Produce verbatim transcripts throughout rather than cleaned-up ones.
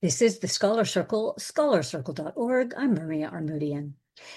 This is the Scholar Circle, scholar circle dot org. I'm Maria Armoudian.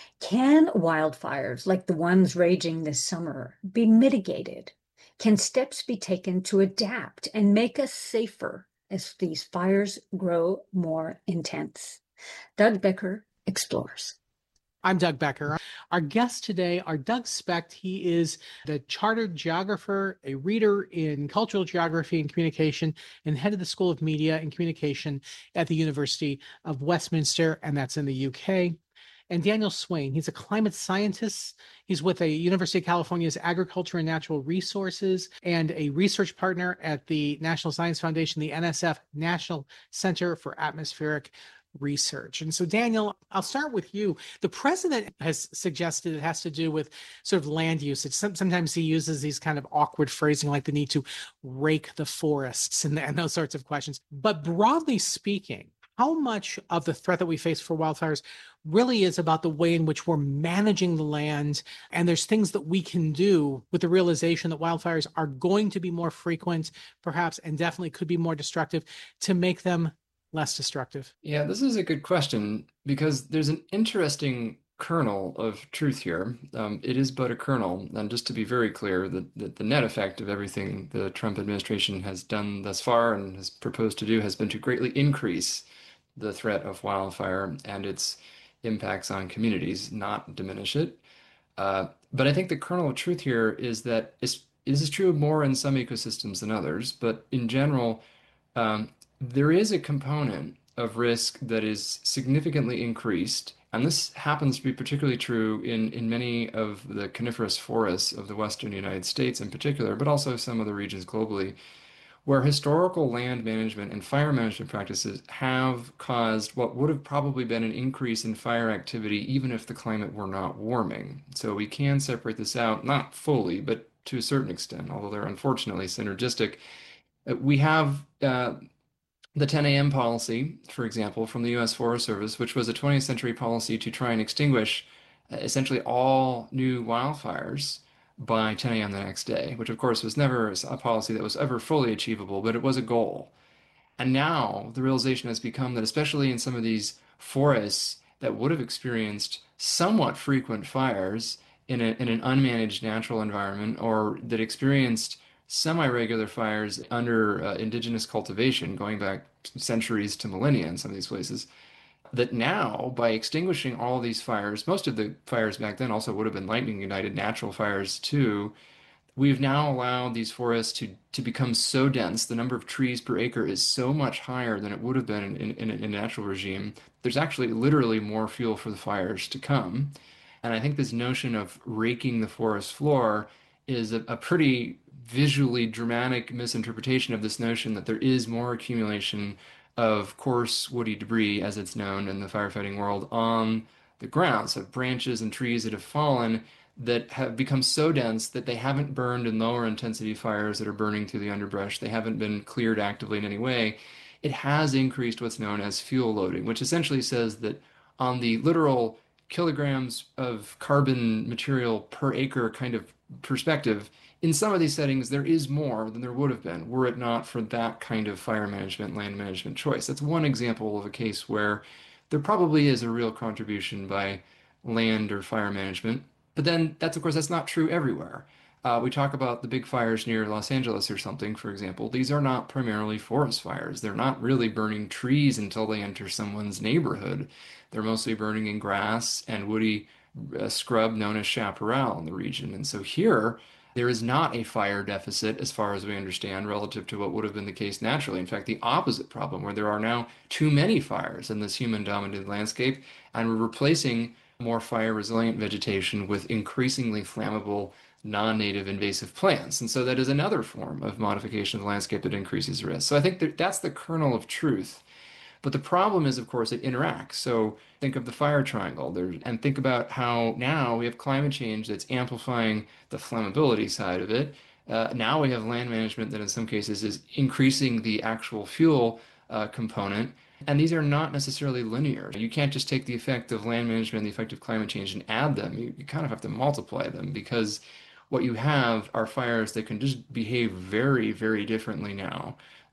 Can wildfires like the ones raging this summer be mitigated? Can steps be taken to adapt and make us safer as these fires grow more intense? Doug Becker explores. I'm Doug Becker. Our guests today are Doug Specht. He is the chartered geographer, a reader in cultural geography and communication, and head of the School of Media and Communication at the University of Westminster, and that's in the U K. And Daniel Swain, he's a climate scientist. He's with the University of California's Agriculture and Natural Resources and a research partner at the National Science Foundation, the N S F National Center for Atmospheric Research. And so, Daniel, I'll start with you. The president has suggested it has to do with sort of land usage. Sometimes he uses these kind of awkward phrasing like the need to rake the forests and, and those sorts of questions. But broadly speaking, how much of the threat that we face for wildfires really is about the way in which we're managing the land, and there's things that we can do with the realization that wildfires are going to be more frequent, perhaps, and definitely could be more destructive, to make them less destructive? Yeah, this is a good question because there's an interesting kernel of truth here. Um, it is but a kernel. And just to be very clear, the, the, the net effect of everything the Trump administration has done thus far and has proposed to do has been to greatly increase the threat of wildfire and its impacts on communities, not diminish it. Uh, but I think the kernel of truth here is that it's, this is true more in some ecosystems than others, but in general, um, there is a component of risk that is significantly increased, and this happens to be particularly true in, in many of the coniferous forests of the western United States in particular, but also some other regions globally, where historical land management and fire management practices have caused what would have probably been an increase in fire activity even if the climate were not warming. So we can separate this out, not fully, but to a certain extent, although they're unfortunately synergistic. Uh, We have uh, the ten A M policy, for example, from the U S Forest Service, which was a twentieth century policy to try and extinguish uh, essentially all new wildfires by ten A M the next day, which of course was never a policy that was ever fully achievable, but it was a goal. And now the realization has become that, especially in some of these forests that would have experienced somewhat frequent fires in, a, in an unmanaged natural environment, or that experienced semi-regular fires under uh, indigenous cultivation going back centuries to millennia in some of these places, that now by extinguishing all these fires, most of the fires back then also would have been lightning ignited natural fires too, we've now allowed these forests to, to become so dense, the number of trees per acre is so much higher than it would have been in, in, in a natural regime. There's actually literally more fuel for the fires to come. And I think this notion of raking the forest floor is a, a pretty visually dramatic misinterpretation of this notion that there is more accumulation of coarse woody debris, as it's known in the firefighting world, on the ground. So branches and trees that have fallen that have become so dense that they haven't burned in lower intensity fires that are burning through the underbrush. They haven't been cleared actively in any way. It has increased what's known as fuel loading, which essentially says that on the literal kilograms of carbon material per acre kind of perspective, in some of these settings, there is more than there would have been were it not for that kind of fire management, land management choice. That's one example of a case where there probably is a real contribution by land or fire management. But then that's, of course, that's not true everywhere. Uh, we talk about the big fires near Los Angeles or something, for example. These are not primarily forest fires. They're not really burning trees until they enter someone's neighborhood. They're mostly burning in grass and woody uh, scrub known as chaparral in the region. And so here, there is not a fire deficit, as far as we understand, relative to what would have been the case naturally. In fact, the opposite problem, where there are now too many fires in this human-dominated landscape, and we're replacing more fire-resilient vegetation with increasingly flammable, non-native invasive plants. And so that is another form of modification of the landscape that increases risk. So I think that that's the kernel of truth. But the problem is, of course, it interacts. So think of the fire triangle there, and think about how now we have climate change that's amplifying the flammability side of it. Uh, now we have land management that in some cases is increasing the actual fuel uh, component. And these are not necessarily linear. You can't just take the effect of land management and the effect of climate change and add them. You, you kind of have to multiply them, because what you have are fires that can just behave very, very differently now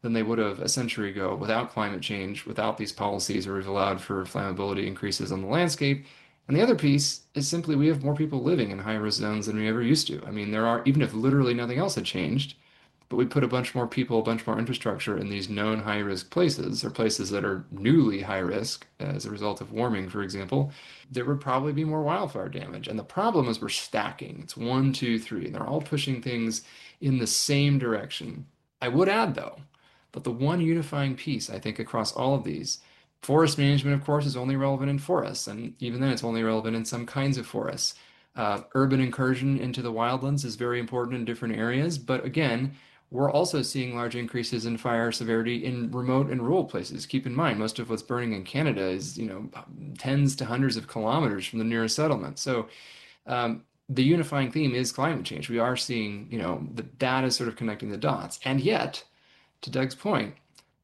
than they would have a century ago without climate change, without these policies where we've allowed for flammability increases on the landscape. And the other piece is simply we have more people living in high-risk zones than we ever used to. I mean, there are, even if literally nothing else had changed, but we put a bunch more people, a bunch more infrastructure in these known high-risk places, or places that are newly high risk as a result of warming, for example, there would probably be more wildfire damage. And the problem is we're stacking. It's one, two, three, and they're all pushing things in the same direction. I would add, though, that the one unifying piece, I think, across all of these, forest management, of course, is only relevant in forests, and even then it's only relevant in some kinds of forests. Uh, urban incursion into the wildlands is very important in different areas, but again, we're also seeing large increases in fire severity in remote and rural places. Keep in mind, most of what's burning in Canada is, you know, tens to hundreds of kilometers from the nearest settlement. So um, the unifying theme is climate change. We are seeing, you know, the data sort of connecting the dots. And yet, to Doug's point,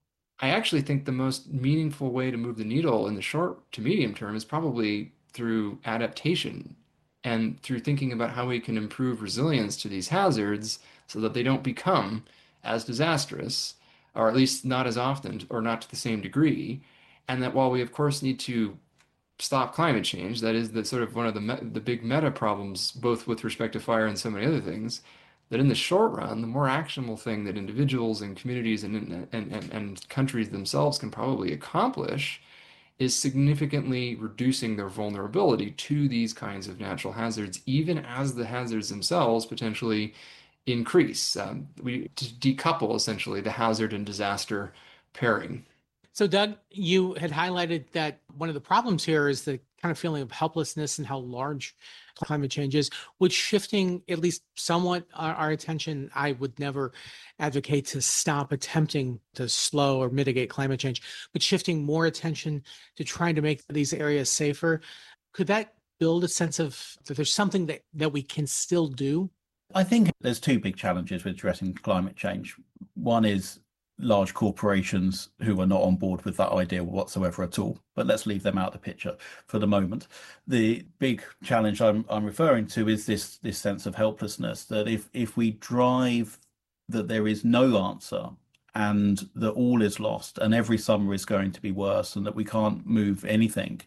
I actually think the most meaningful way to move the needle in the short to medium term is probably through adaptation and through thinking about how we can improve resilience to these hazards so that they don't become as disastrous, or at least not as often, or not to the same degree. And that while we, of course, need to stop climate change, that is the sort of one of the me the big meta problems, both with respect to fire and so many other things, that in the short run, the more actionable thing that individuals and communities and, and, and, and countries themselves can probably accomplish is significantly reducing their vulnerability to these kinds of natural hazards, even as the hazards themselves potentially increase. Um, we decouple essentially the hazard and disaster pairing. So, Doug, you had highlighted that one of the problems here is the kind of feeling of helplessness and how large climate change is, which shifting at least somewhat our, our attention. I would never advocate to stop attempting to slow or mitigate climate change, but shifting more attention to trying to make these areas safer. Could that build a sense of that there's something that, that we can still do? I think there's two big challenges with addressing climate change. One is large corporations who are not on board with that idea whatsoever at all. But let's leave them out of the picture for the moment. The big challenge I'm, I'm referring to is this, this sense of helplessness, that if, if we drive that there is no answer and that all is lost and every summer is going to be worse and that we can't move anything,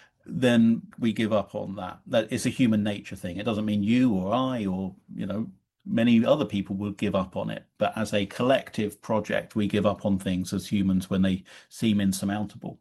then we give up on that. That it's a human nature thing. It doesn't mean you or I or, you know, many other people will give up on it. But as a collective project, we give up on things as humans when they seem insurmountable.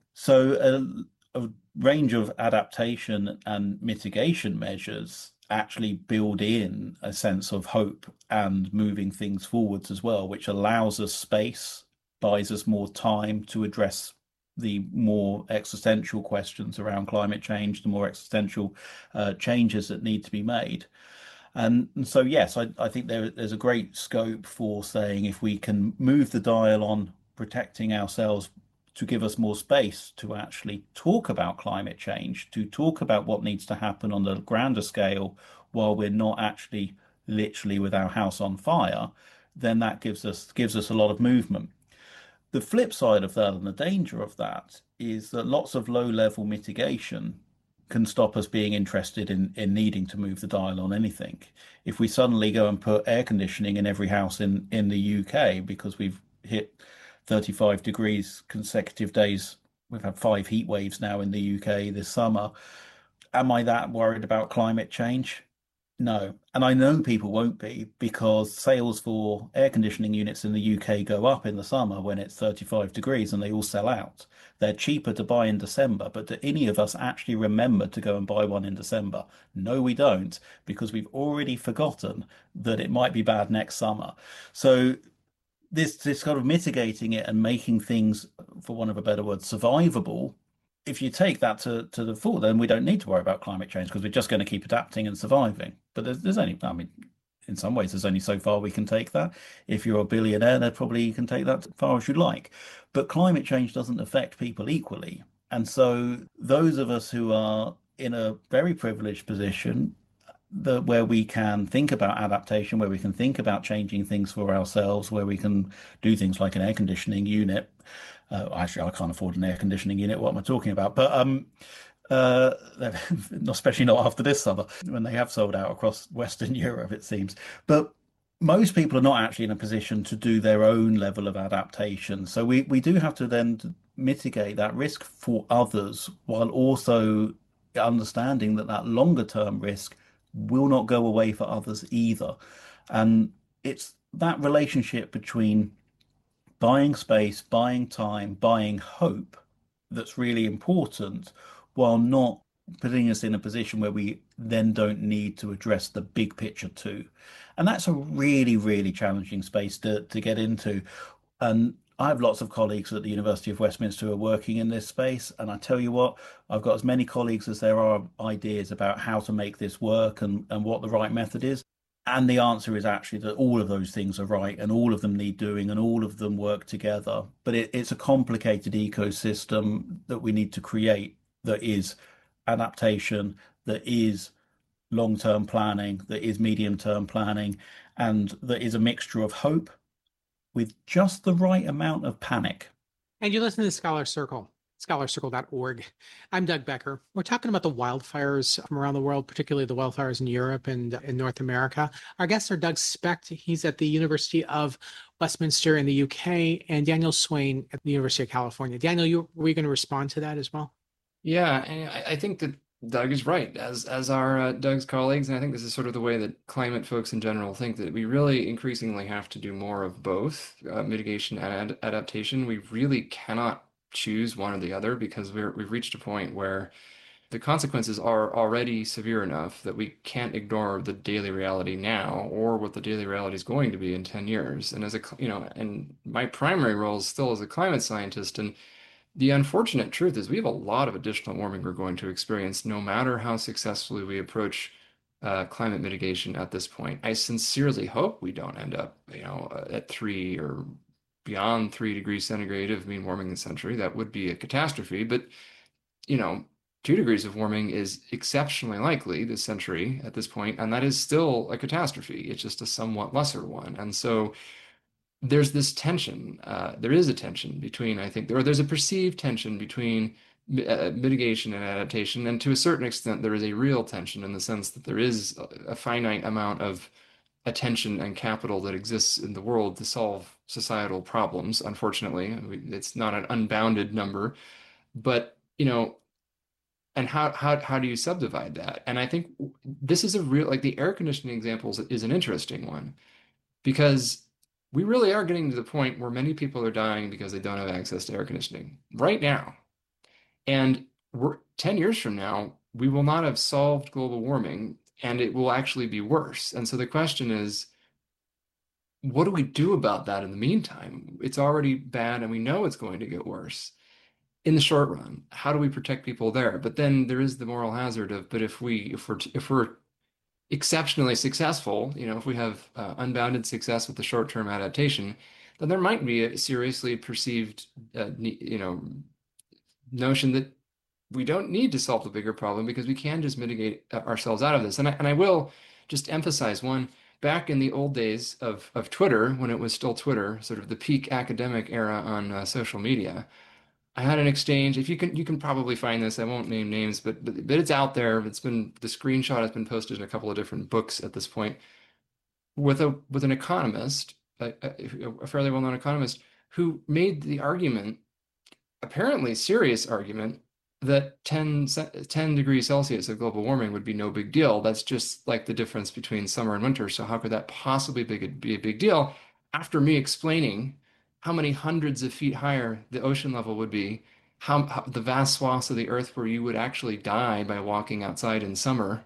So a, a range of adaptation and mitigation measures actually build in a sense of hope and moving things forwards as well, which allows us space, buys us more time to address the more existential questions around climate change, the more existential uh, changes that need to be made. And, and so, yes, I, I think there, there's a great scope for saying if we can move the dial on protecting ourselves to give us more space to actually talk about climate change, to talk about what needs to happen on the grander scale while we're not actually literally with our house on fire, then that gives us gives us a lot of movement. The flip side of that and the danger of that is that lots of low-level mitigation can stop us being interested in, in needing to move the dial on anything. If we suddenly go and put air conditioning in every house in, in the U K because we've hit thirty-five degrees consecutive days, we've had five heat waves now in the U K this summer, am I that worried about climate change? No. And I know people won't be, because sales for air conditioning units in the U K go up in the summer when it's thirty-five degrees and they all sell out. They're cheaper to buy in December, but do any of us actually remember to go and buy one in December? No, we don't, because we've already forgotten that it might be bad next summer. So this, this kind of mitigating it and making things, for want of a better word, survivable, if you take that to, to the full, then we don't need to worry about climate change because we're just going to keep adapting and surviving. But there's, there's only, I mean, in some ways, there's only so far we can take that. If you're a billionaire, then probably you can take that as far as you like. But climate change doesn't affect people equally. And so those of us who are in a very privileged position, that where we can think about adaptation, where we can think about changing things for ourselves, where we can do things like an air conditioning unit. Uh, actually, I can't afford an air conditioning unit. What am I talking about? But um, uh, especially not after this summer, when they have sold out across Western Europe, it seems. But most people are not actually in a position to do their own level of adaptation. So we, we do have to then mitigate that risk for others while also understanding that that longer term risk will not go away for others either. And it's that relationship between buying space, buying time, buying hope that's really important, while not putting us in a position where we then don't need to address the big picture too. And that's a really, really challenging space to, to get into. And I have lots of colleagues at the University of Westminster who are working in this space. And I tell you what, I've got as many colleagues as there are ideas about how to make this work and, and what the right method is. And the answer is actually that all of those things are right and all of them need doing and all of them work together. But it, it's a complicated ecosystem that we need to create that is adaptation, that is long-term planning, that is medium-term planning, and that is a mixture of hope with just the right amount of panic. And you listen to the Scholar Circle, scholar circle dot org. I'm Doug Becker. We're talking about the wildfires from around the world, particularly the wildfires in Europe and in North America. Our guests are Doug Specht. He's at the University of Westminster in the U K, and Daniel Swain at the University of California. Daniel, you, were you going to respond to that as well? Yeah, and I, I think that Doug is right, as as are uh, Doug's colleagues, and I think this is sort of the way that climate folks in general think, that we really increasingly have to do more of both, uh, mitigation and ad adaptation. We really cannot choose one or the other, because we're we've reached a point where the consequences are already severe enough that we can't ignore the daily reality now or what the daily reality is going to be in ten years. And as a, you know, and my primary role is still as a climate scientist, and the unfortunate truth is we have a lot of additional warming we're going to experience, no matter how successfully we approach uh, climate mitigation at this point. I sincerely hope we don't end up, you know, uh, at three or beyond three degrees centigrade of mean warming this century. That would be a catastrophe. But, you know, two degrees of warming is exceptionally likely this century at this point, and that is still a catastrophe. It's just a somewhat lesser one. And so there's this tension. Uh, there is a tension between, I think, or there's a perceived tension between uh, mitigation and adaptation. And to a certain extent, there is a real tension in the sense that there is a, a finite amount of attention and capital that exists in the world to solve societal problems. Unfortunately, it's not an unbounded number, but, you know, and how, how, how do you subdivide that? And I think this is a real, like the air conditioning examples is an interesting one, because we really are getting to the point where many people are dying because they don't have access to air conditioning right now. And we're ten years from now, we will not have solved global warming, and it will actually be worse. And so the question is, what do we do about that in the meantime? It's already bad, and we know it's going to get worse in the short run. How do we protect people there? But then there is the moral hazard of, but if we, if we're, if we're exceptionally successful, you know, if we have uh, unbounded success with the short-term adaptation, then there might be a seriously perceived, uh, you know, notion that we don't need to solve the bigger problem because we can just mitigate ourselves out of this. And I, and I will just emphasize one, back in the old days of, of Twitter, when it was still Twitter, sort of the peak academic era on uh, social media, I had an exchange. If you can, you can probably find this. I won't name names, but, but but it's out there. It's been, the screenshot has been posted in a couple of different books at this point, with a with an economist, a, a fairly well-known economist, who made the argument, apparently serious argument, that ten, ten degrees Celsius of global warming would be no big deal. That's just like the difference between summer and winter. So how could that possibly be, be a big deal? After me explaining how many hundreds of feet higher the ocean level would be, how, how the vast swaths of the earth where you would actually die by walking outside in summer,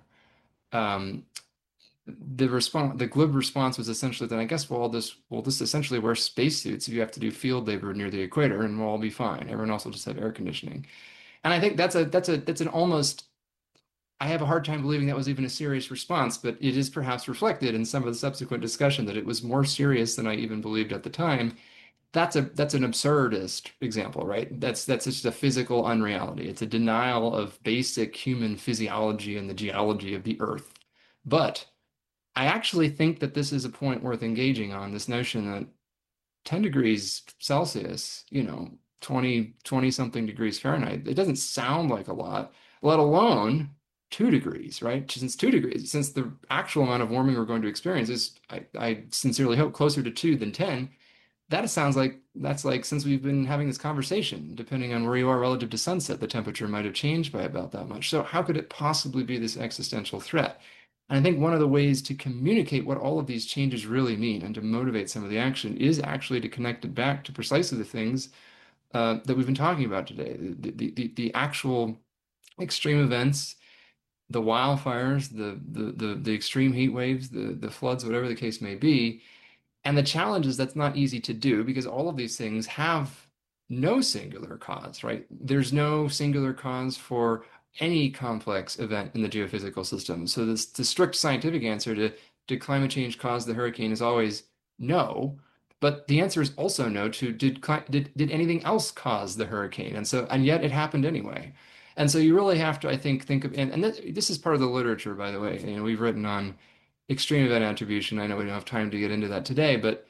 um, the response, the glib response was essentially that, I guess we'll all just, we'll just essentially wear spacesuits if you have to do field labor near the equator, and we'll all be fine. Everyone else will just have air conditioning. And I think that's a, that's a, that's an almost, I have a hard time believing that was even a serious response, but it is perhaps reflected in some of the subsequent discussion that it was more serious than I even believed at the time. That's a that's an absurdist example, right? That's that's just a physical unreality. It's a denial of basic human physiology and the geology of the earth. But I actually think that this is a point worth engaging on, this notion that ten degrees Celsius, you know, twenty, twenty something degrees Fahrenheit, it doesn't sound like a lot, let alone two degrees, right? Since two degrees, since the actual amount of warming we're going to experience is, I, I sincerely hope, closer to two than ten. That sounds like that's like since we've been having this conversation, depending on where you are relative to sunset, the temperature might have changed by about that much. So how could it possibly be this existential threat? And I think one of the ways to communicate what all of these changes really mean and to motivate some of the action is actually to connect it back to precisely the things uh, that we've been talking about today. The, the, the, the actual extreme events, the wildfires, the, the, the, the extreme heat waves, the, the floods, whatever the case may be. And the challenge is that's not easy to do because all of these things have no singular cause, right? There's no singular cause for any complex event in the geophysical system. So this, the strict scientific answer to did climate change cause the hurricane is always no. But the answer is also no to did did did anything else cause the hurricane? And so and yet it happened anyway. And so you really have to, I think, think of and, and this, this is part of the literature, by the way. You know, we've written on extreme event attribution. I know we don't have time to get into that today, but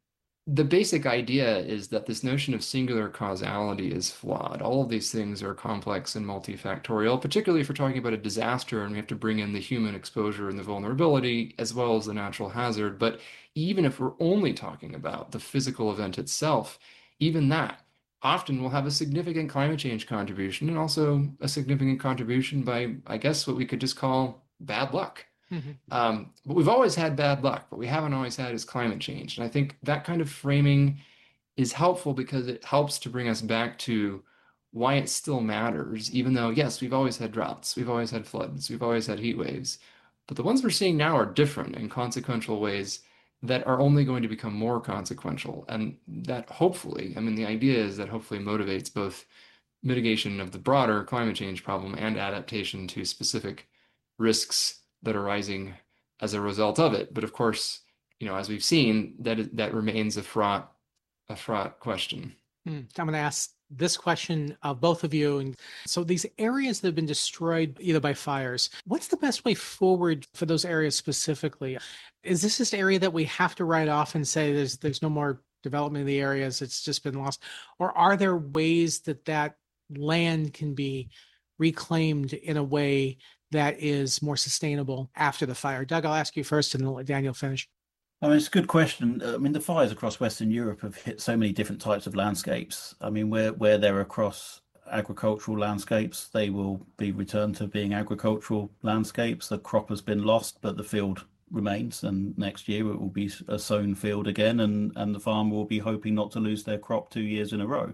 the basic idea is that this notion of singular causality is flawed. All of these things are complex and multifactorial, particularly if we're talking about a disaster and we have to bring in the human exposure and the vulnerability as well as the natural hazard. But even if we're only talking about the physical event itself, even that often will have a significant climate change contribution and also a significant contribution by, I guess, what we could just call bad luck. Mm-hmm. Um, but we've always had bad luck, but we haven't always had is climate change. And I think that kind of framing is helpful because it helps to bring us back to why it still matters, even though, yes, we've always had droughts, we've always had floods, we've always had heat waves, but the ones we're seeing now are different in consequential ways that are only going to become more consequential. And that hopefully, I mean, the idea is that hopefully motivates both mitigation of the broader climate change problem and adaptation to specific risks that are rising as a result of it. But of course, you know, as we've seen, that that remains a fraught, a fraught question. Hmm. I'm going to ask this question of both of you. And so these areas that have been destroyed either by fires, what's the best way forward for those areas specifically? Is this just an area that we have to write off and say there's there's no more development in the areas, it's just been lost? Or are there ways that that land can be reclaimed in a way that is more sustainable after the fire? Doug, I'll ask you first and then let Daniel finish. I mean, it's a good question. I mean, the fires across Western Europe have hit so many different types of landscapes. I mean, where, where they're across agricultural landscapes, they will be returned to being agricultural landscapes. The crop has been lost, but the field remains. And next year it will be a sown field again. And, and the farmer will be hoping not to lose their crop two years in a row.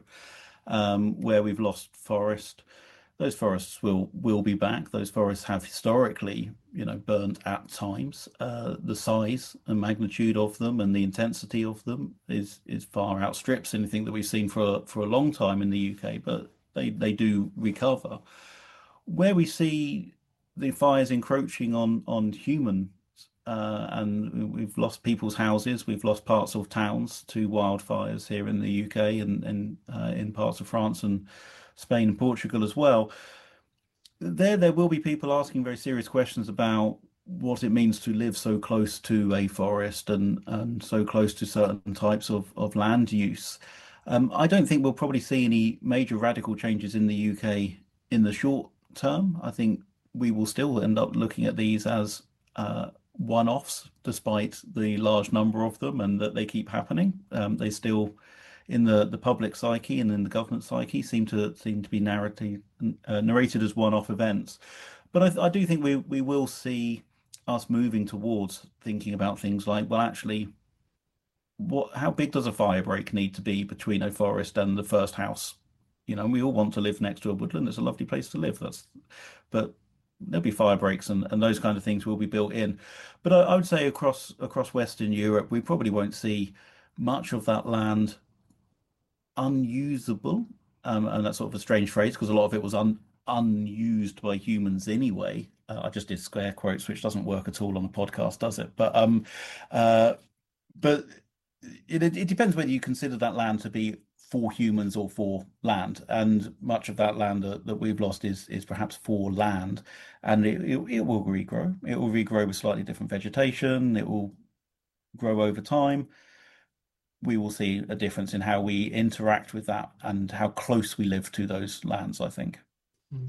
Um, where we've lost forest, those forests will will be back. Those forests have historically, you know, burnt at times. Uh, the size and magnitude of them and the intensity of them is is far outstrips anything that we've seen for for a long time in the U K. But they they do recover. Where we see the fires encroaching on on humans, uh, and we've lost people's houses, we've lost parts of towns to wildfires here in the U K and and uh, in parts of France and Spain and Portugal as well. There, there will be people asking very serious questions about what it means to live so close to a forest and, and so close to certain types of, of land use. Um, I don't think we'll probably see any major radical changes in the U K in the short term. I think we will still end up looking at these as uh, one-offs, despite the large number of them and that they keep happening. Um, they still, in the, the public psyche and in the government psyche, seem to seem to be narrated uh, narrated as one-off events. But I, I do think we we will see us moving towards thinking about things like, well, actually, what how big does a fire break need to be between a forest and the first house? You know, we all want to live next to a woodland. It's a lovely place to live. That's, but there'll be fire breaks and, and those kind of things will be built in. But I, I would say across across Western Europe, we probably won't see much of that land unusable, um, and that's sort of a strange phrase because a lot of it was un, unused by humans anyway. Uh, I just did scare quotes, which doesn't work at all on a podcast, does it? But um, uh, but it, it depends whether you consider that land to be for humans or for land. And much of that land that, that we've lost is is perhaps for land, and it, it it will regrow. It will regrow with slightly different vegetation. It will grow over time. We will see a difference in how we interact with that and how close we live to those lands, I think. Daniel,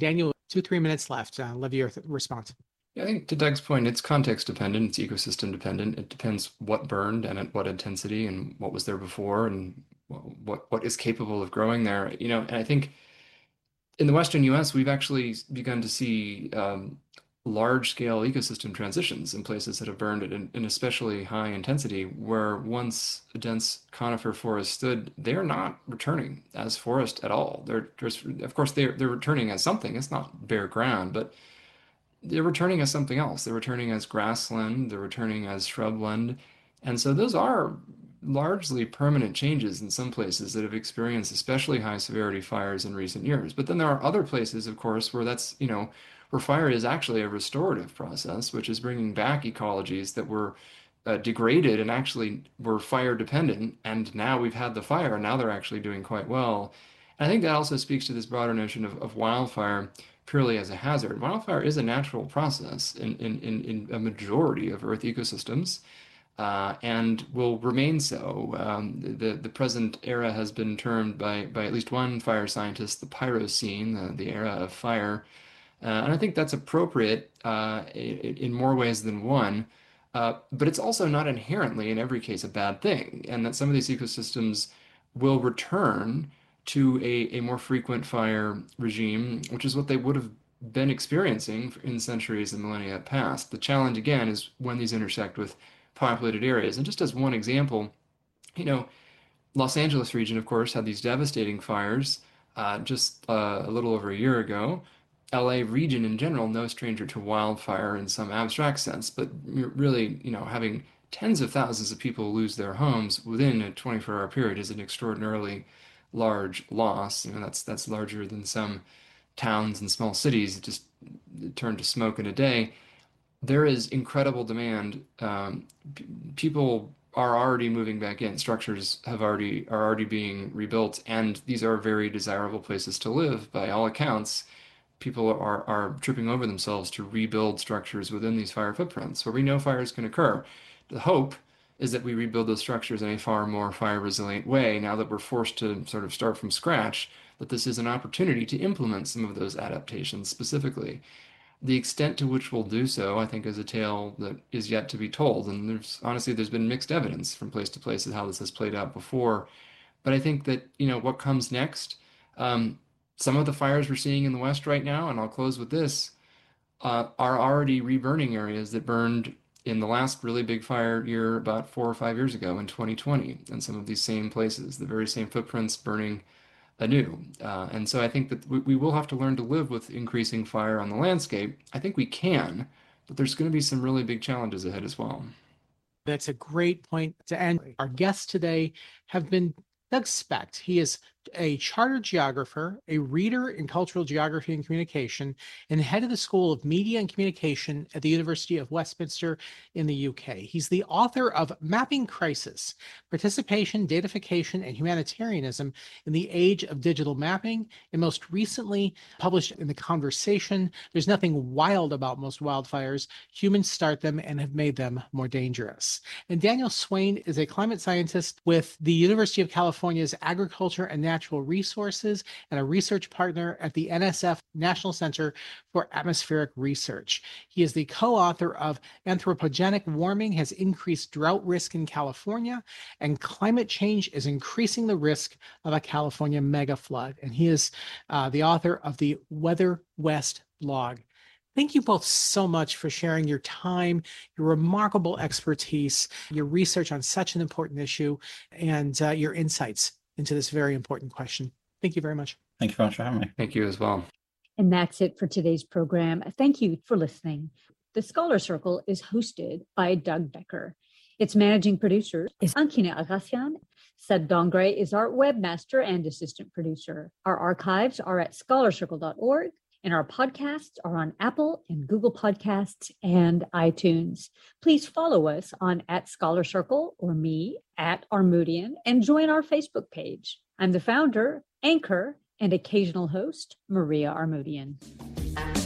Two, three minutes left. Uh, love your th- response. I think to Doug's point, it's context dependent, it's ecosystem dependent. It depends what burned and at what intensity and what was there before and what what is capable of growing there. You know, and I think in the Western U S, we've actually begun to see um, large scale ecosystem transitions in places that have burned at an, an especially high intensity, where once a dense conifer forest stood, they're not returning as forest at all. They're just, of course, they're they're returning as something. It's not bare ground, but they're returning as something else. They're returning as grassland, they're returning as shrubland. And so those are largely permanent changes in some places that have experienced especially high severity fires in recent years. But then there are other places, of course, where that's, you know, where fire is actually a restorative process, which is bringing back ecologies that were uh, degraded and actually were fire dependent. And now we've had the fire, and now they're actually doing quite well. And I think that also speaks to this broader notion of, of wildfire purely as a hazard. Wildfire is a natural process in, in, in, in a majority of Earth ecosystems, uh, and will remain so. Um, the, the present era has been termed by, by at least one fire scientist the Pyrocene, the, the era of fire. Uh, and I think that's appropriate uh, in, in more ways than one. Uh, but it's also not inherently, in every case, a bad thing, and that some of these ecosystems will return to a, a more frequent fire regime, which is what they would have been experiencing in centuries and millennia past. The challenge, again, is when these intersect with populated areas. And just as one example, you know, Los Angeles region, of course, had these devastating fires uh, just uh, a little over a year ago. L A region in general, no stranger to wildfire in some abstract sense, but really, you know, having tens of thousands of people lose their homes within a twenty-four hour period is an extraordinarily large loss. You know, that's that's larger than some towns and small cities just turned to smoke in a day. There is incredible demand. Um, p- people are already moving back in. Structures have already are already being rebuilt, and these are very desirable places to live by all accounts. People are are tripping over themselves to rebuild structures within these fire footprints where we know fires can occur. The hope is that we rebuild those structures in a far more fire resilient way now that we're forced to sort of start from scratch, that this is an opportunity to implement some of those adaptations specifically. The extent to which we'll do so, I think, is a tale that is yet to be told. And there's honestly, there's been mixed evidence from place to place of how this has played out before. But I think that, you know, what comes next, um, some of the fires we're seeing in the West right now, and I'll close with this, uh, are already reburning areas that burned in the last really big fire year about four or five years ago in twenty twenty, and some of these same places, the very same footprints burning anew. Uh, and so I think that we, we will have to learn to live with increasing fire on the landscape. I think we can, but there's going to be some really big challenges ahead as well. That's a great point to end. Our guests today have been Doug Specht. He is a chartered geographer, a reader in cultural geography and communication, and head of the School of Media and Communication at the University of Westminster in the U K. He's the author of Mapping Crisis: Participation, Datafication, and Humanitarianism in the Age of Digital Mapping, and most recently published in The Conversation, There's Nothing Wild About Most Wildfires. Humans Start Them and Have Made Them More Dangerous. And Daniel Swain is a climate scientist with the University of California's Agriculture and Natural Resources and a research partner at the N S F National Center for Atmospheric Research. He is the co-author of Anthropogenic Warming Has Increased Drought Risk in California, and Climate Change is Increasing the Risk of a California Mega Flood. And he is uh, the author of the Weather West blog. Thank you both so much for sharing your time, your remarkable expertise, your research on such an important issue, and uh, your insights into this very important question. Thank you very much. Thank you very much for having me. Thank you as well. And that's it for today's program. Thank you for listening. The Scholar Circle is hosted by Doug Becker. Its managing producer is Ankina Agassian. Seb Dongre is our webmaster and assistant producer. Our archives are at scholar circle dot org, and our podcasts are on Apple and Google Podcasts and iTunes. Please follow us on at Scholar Circle or me at Armoutian and join our Facebook page. I'm the founder, anchor, and occasional host, Maria Armoutian.